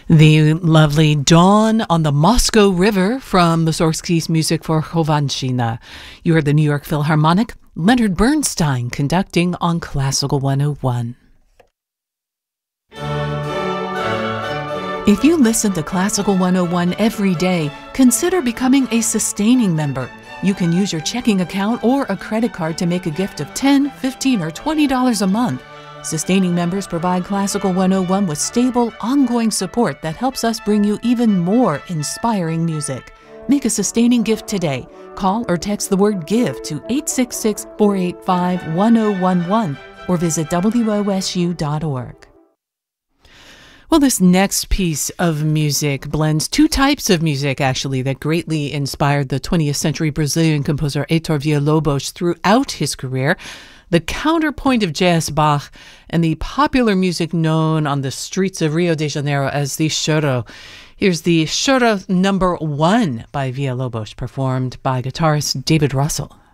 The lovely Dawn on the Moscow River from Mussorgsky's Music for Chovanshchina. You heard the New York Philharmonic, Leonard Bernstein conducting on Classical 101. If you listen to Classical 101 every day, consider becoming a sustaining member. You can use your checking account or a credit card to make a gift of $10, $15, or $20 a month. Sustaining members provide Classical 101 with stable, ongoing support that helps us bring you even more inspiring music. Make a sustaining gift today. Call or text the word GIVE to 866-485-1011 or visit wosu.org. Well, this next piece of music blends two types of music, actually, that greatly inspired the 20th century Brazilian composer Heitor Villa-Lobos throughout his career. The counterpoint of J.S. Bach and the popular music known on the streets of Rio de Janeiro as the choro. Here's the Choro No. 1 by Villa-Lobos, performed by guitarist David Russell.